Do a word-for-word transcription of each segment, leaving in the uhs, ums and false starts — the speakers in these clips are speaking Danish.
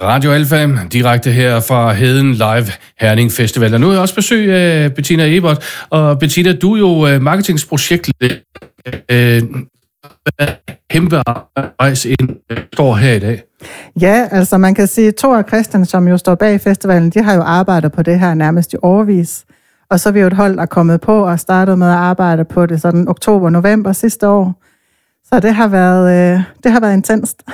Radio Alfa, direkte her fra Heden Live Herning Festival. Og nu er jeg også besøg af Bettina Ebert. Og Bettina, du er jo marketingsprojektleder. Øh, kæmpe rejse ind, står her i dag. Ja, altså man kan sige, Thor og Christian, som jo står bag festivalen, de har jo arbejdet på det her nærmest i årevis. Og så er vi jo et hold, der er kommet på og startet med at arbejde på det sådan oktober-november sidste år. Så det har været, øh, det har været intenst.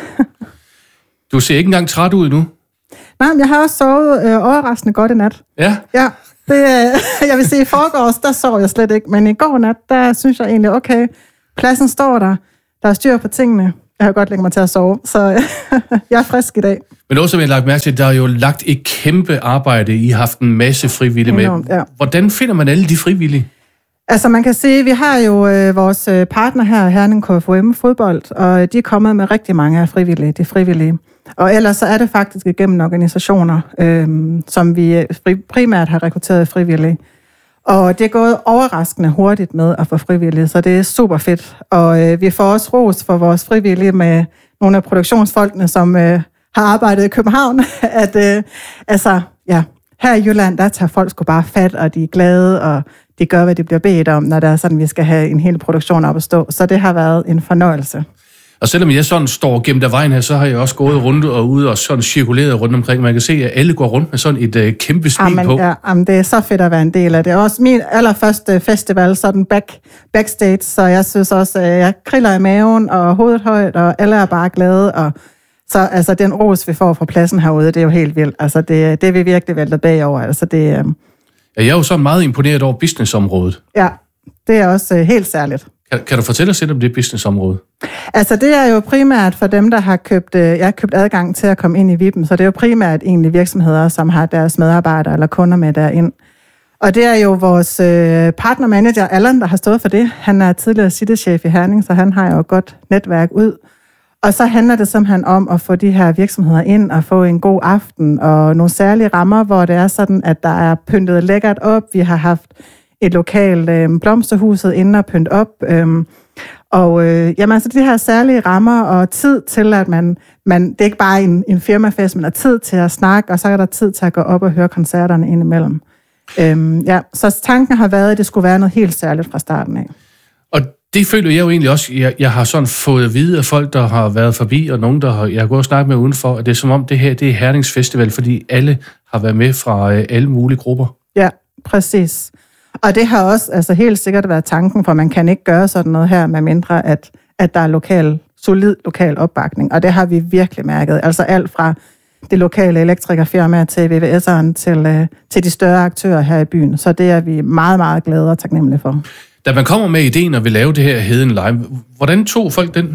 Du ser ikke engang træt ud nu? Nej, men jeg har også sovet øh, overraskende godt i nat. Ja? Ja, det, øh, jeg vil sige, i forgårs, der sov jeg slet ikke. Men i går nat, der synes jeg egentlig, okay, pladsen står der. Der er styr på tingene. Jeg har godt lægge mig til at sove, så jeg er frisk i dag. Men også, som jeg har lagt mærke til, der er jo lagt et kæmpe arbejde. I har haft en masse frivillige med. Enormt, ja. Hvordan finder man alle de frivillige? Altså man kan sige, vi har jo øh, vores partner her, Herning K F U M Fodbold, og de er kommet med rigtig mange af frivillige, de frivillige. Og ellers så er det faktisk igennem organisationer, øh, som vi primært har rekrutteret frivillige. Og det er gået overraskende hurtigt med at få frivillige, så det er super fedt. Og øh, vi får også ros for vores frivillige med nogle af produktionsfolkene, som øh, har arbejdet i København, at øh, altså, ja, her i Jylland, der tager folk sgu bare fat, og de er glade, og de gør, hvad de bliver bedt om, når der er sådan, vi skal have en hel produktion op at stå. Så det har været en fornøjelse. Og selvom jeg sådan står gennem der vejen her, så har jeg også gået rundt og ude og sådan cirkuleret rundt omkring. Man kan se, at alle går rundt med sådan et uh, kæmpe smil jamen, på. Ja, jamen, det er så fedt at være en del af det. Også min allerførste festival, sådan back, backstage, så jeg synes også, at jeg kriller i maven og hovedet højt, og alle er bare glade. Og så altså, den ros, vi får fra pladsen herude, det er jo helt vildt. Altså, det, det er vi virkelig væltet bagover. Altså, det, um... ja, jeg er jo sådan meget imponeret over businessområdet. Ja, det er også uh, helt særligt. Kan, kan du fortælle os lidt om det businessområde? Altså det er jo primært for dem, der har købt, jeg har købt adgang til at komme ind i V I P'en, så det er jo primært egentlig virksomheder, som har deres medarbejdere eller kunder med derind. Og det er jo vores partnermanager, Allan, der har stået for det. Han er tidligere citychef i Herning, så han har jo et godt netværk ud. Og så handler det simpelthen om at få de her virksomheder ind og få en god aften og nogle særlige rammer, hvor det er sådan, at der er pyntet lækkert op. Vi har haft et lokalt øh, blomsterhuset inde og pynte op. Øh, og øh, jamen, altså de her særlige rammer og tid til, at man, man det er ikke bare en, en firmafest, men der er tid til at snakke, og så er der tid til at gå op og høre koncerterne indimellem. Øh, ja, så tanken har været, at det skulle være noget helt særligt fra starten af. Og det føler jeg jo egentlig også, jeg, jeg har sådan fået at vide af folk, der har været forbi, og nogen, der har, jeg har gået og snakket med udenfor, at det er som om det her, det er Hernings Festival, fordi alle har været med fra øh, alle mulige grupper. Ja, præcis. Og det har også altså helt sikkert været tanken, for man kan ikke gøre sådan noget her, med mindre at, at der er lokal, solid lokal opbakning. Og det har vi virkelig mærket. Altså alt fra det lokale elektrikerfirma til V V S'eren til, øh, til de større aktører her i byen. Så det er vi meget, meget glade og taknemmelige for. Da man kommer med ideen og vil lave det her Heden Live, hvordan tog folk den?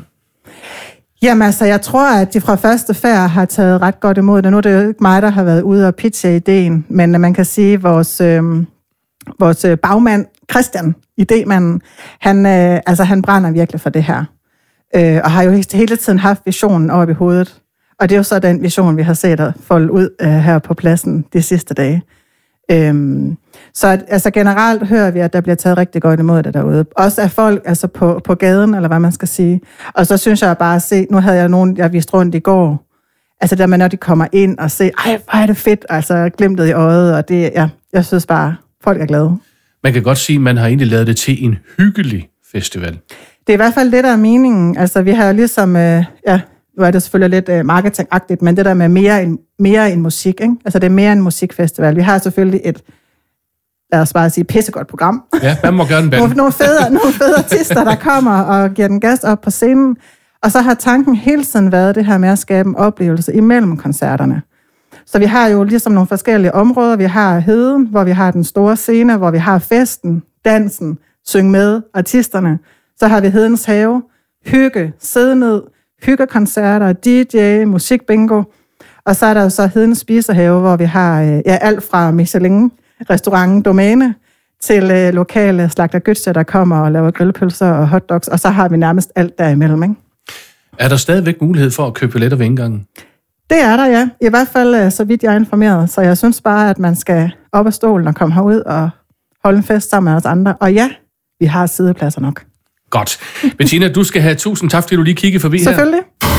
Jamen altså, jeg tror, at de fra første færd har taget ret godt imod det. Nu er det jo ikke mig, der har været ude og pitche ideen, men man kan sige, at vores... Øh, Vores bagmand, Christian, idémanden, han, øh, altså, han brænder virkelig for det her. Øh, og har jo hele tiden haft visionen over i hovedet. Og det er jo så den vision, vi har set at folde ud øh, her på pladsen de sidste dage. Øh, så altså, generelt hører vi, at der bliver taget rigtig godt imod det derude. Også af folk altså på, på gaden, eller hvad man skal sige. Og så synes jeg bare at se, nu havde jeg nogen, jeg viste rundt i går, altså der man, når de kommer ind og ser, ej, hvor er det fedt, altså glimtet i øjet, og det, ja, jeg synes bare, folk er glade. Man kan godt sige, at man har egentlig lavet det til en hyggelig festival. Det er i hvert fald det, der er meningen. Altså, vi har jo ligesom, øh, ja, nu er det selvfølgelig lidt øh, marketingagtigt, men det der med mere end, mere end musik, ikke? Altså, det er mere en musikfestival. Vi har selvfølgelig et, lad os bare sige, pissegodt program. Ja, man må gøre den band. nogle, nogle, fede, nogle fede artister, der kommer og giver den gas op på scenen. Og så har tanken hele tiden været det her med at skabe en oplevelse imellem koncerterne. Så vi har jo ligesom nogle forskellige områder. Vi har Heden, hvor vi har den store scene, hvor vi har festen, dansen, synge med, artisterne. Så har vi Hedens Have, hygge, sidde ned, hyggekoncerter, D J, musikbingo. Og så er der jo så Hedens Spisehave, hvor vi har ja, alt fra Michelin-restauranten Domæne til øh, lokale slagter Götze, der kommer og laver grillpølser og hotdogs. Og så har vi nærmest alt derimellem, ikke? Er der stadigvæk mulighed for at købe billetter ved indgangen? Det er der, ja. I hvert fald, så vidt jeg er informeret. Så jeg synes bare, at man skal op af stolen og komme herud og holde en fest sammen med os andre. Og ja, vi har sidepladser nok. Godt. Bettina, du skal have tusind tak, fordi du lige kiggede forbi her. Selvfølgelig.